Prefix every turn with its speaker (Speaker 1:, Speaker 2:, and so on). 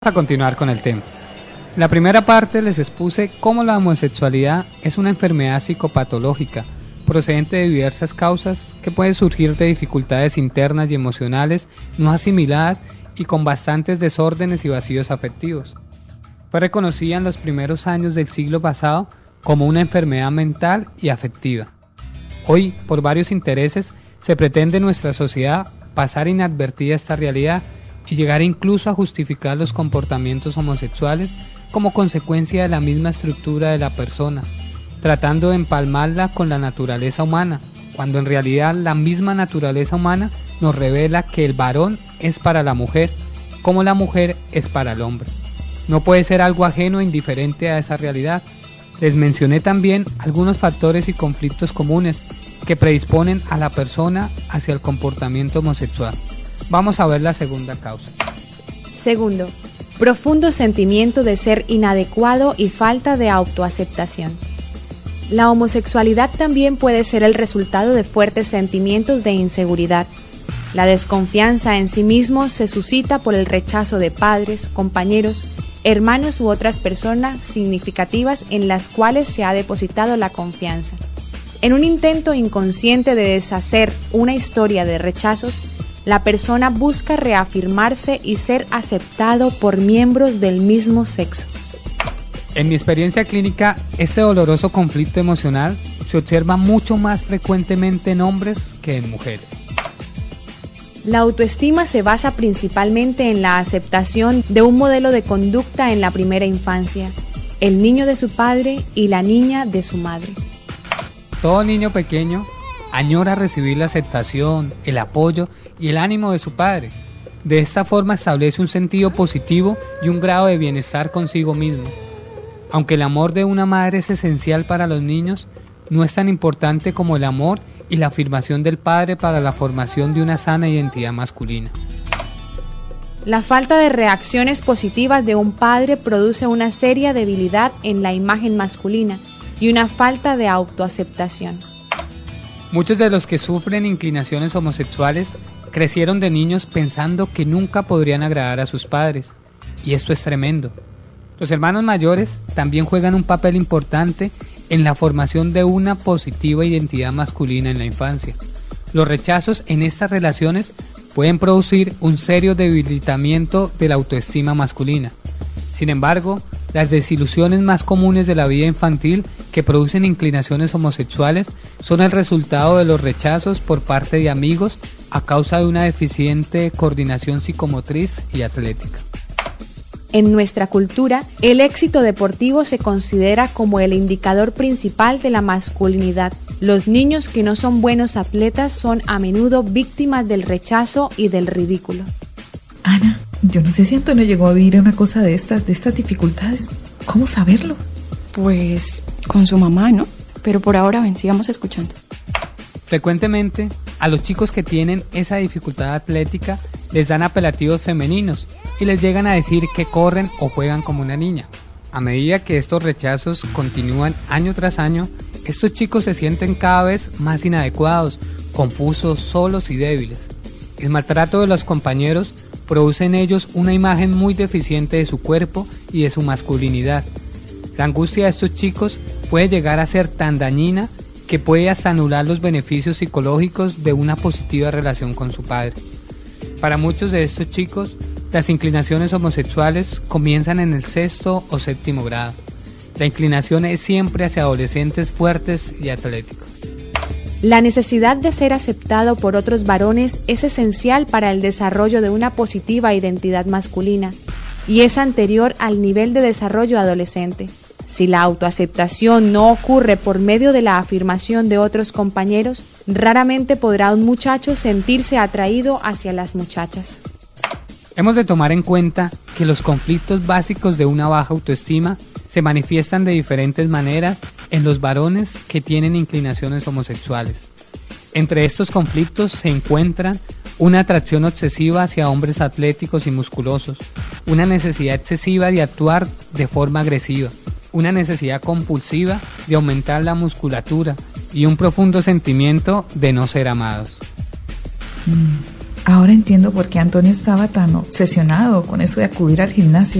Speaker 1: A continuar con el tema. En la primera parte les expuse cómo la homosexualidad es una enfermedad psicopatológica procedente de diversas causas que puede surgir de dificultades internas y emocionales no asimiladas y con bastantes desórdenes y vacíos afectivos. Fue reconocida en los primeros años del siglo pasado como una enfermedad mental y afectiva. Hoy, por varios intereses, se pretende en nuestra sociedad pasar inadvertida esta realidad y llegar incluso a justificar los comportamientos homosexuales como consecuencia de la misma estructura de la persona, tratando de empalmarla con la naturaleza humana, cuando en realidad la misma naturaleza humana nos revela que el varón es para la mujer, como la mujer es para el hombre. No puede ser algo ajeno e indiferente a esa realidad. Les mencioné también algunos factores y conflictos comunes que predisponen a la persona hacia el comportamiento homosexual. Vamos a ver la segunda causa.
Speaker 2: Segundo, profundo sentimiento de ser inadecuado y falta de autoaceptación. La homosexualidad también puede ser el resultado de fuertes sentimientos de inseguridad. La desconfianza en sí mismo se suscita por el rechazo de padres, compañeros, hermanos u otras personas significativas en las cuales se ha depositado la confianza. En un intento inconsciente de deshacer una historia de rechazos, la persona busca reafirmarse y ser aceptado por miembros del mismo sexo.
Speaker 1: En mi experiencia clínica, este doloroso conflicto emocional se observa mucho más frecuentemente en hombres que en mujeres.
Speaker 2: La autoestima se basa principalmente en la aceptación de un modelo de conducta en la primera infancia, el niño de su padre y la niña de su madre.
Speaker 1: Todo niño pequeño añora recibir la aceptación, el apoyo y el ánimo de su padre. De esta forma establece un sentido positivo y un grado de bienestar consigo mismo. Aunque el amor de una madre es esencial para los niños, no es tan importante como el amor y la afirmación del padre para la formación de una sana identidad masculina.
Speaker 2: La falta de reacciones positivas de un padre produce una seria debilidad en la imagen masculina y una falta de autoaceptación.
Speaker 1: Muchos de los que sufren inclinaciones homosexuales crecieron de niños pensando que nunca podrían agradar a sus padres, y esto es tremendo. Los hermanos mayores también juegan un papel importante en la formación de una positiva identidad masculina en la infancia. Los rechazos en estas relaciones pueden producir un serio debilitamiento de la autoestima masculina. Sin embargo, las desilusiones más comunes de la vida infantil que producen inclinaciones homosexuales son el resultado de los rechazos por parte de amigos a causa de una deficiente coordinación psicomotriz y atlética.
Speaker 2: En nuestra cultura, el éxito deportivo se considera como el indicador principal de la masculinidad. Los niños que no son buenos atletas son a menudo víctimas del rechazo y del ridículo.
Speaker 3: Ana, yo no sé si Antonio llegó a vivir una cosa de estas dificultades. ¿Cómo saberlo?
Speaker 4: Pues con su mamá, ¿no? Pero por ahora ven, sigamos escuchando.
Speaker 1: Frecuentemente, a los chicos que tienen esa dificultad atlética les dan apelativos femeninos y les llegan a decir que corren o juegan como una niña. A medida que estos rechazos continúan año tras año, estos chicos se sienten cada vez más inadecuados, confusos, solos y débiles. El maltrato de los compañeros produce en ellos una imagen muy deficiente de su cuerpo y de su masculinidad. La angustia de estos chicos puede llegar a ser tan dañina que puede hasta anular los beneficios psicológicos de una positiva relación con su padre. Para muchos de estos chicos, las inclinaciones homosexuales comienzan en el 6º o 7º grado. La inclinación es siempre hacia adolescentes fuertes y atléticos.
Speaker 2: La necesidad de ser aceptado por otros varones es esencial para el desarrollo de una positiva identidad masculina y es anterior al nivel de desarrollo adolescente. Si la autoaceptación no ocurre por medio de la afirmación de otros compañeros, raramente podrá un muchacho sentirse atraído hacia las muchachas.
Speaker 1: Hemos de tomar en cuenta que los conflictos básicos de una baja autoestima se manifiestan de diferentes maneras en los varones que tienen inclinaciones homosexuales. Entre estos conflictos se encuentran una atracción obsesiva hacia hombres atléticos y musculosos, una necesidad excesiva de actuar de forma agresiva, una necesidad compulsiva de aumentar la musculatura y un profundo sentimiento de no ser amados.
Speaker 3: Ahora entiendo por qué Antonio estaba tan obsesionado con eso de acudir al gimnasio.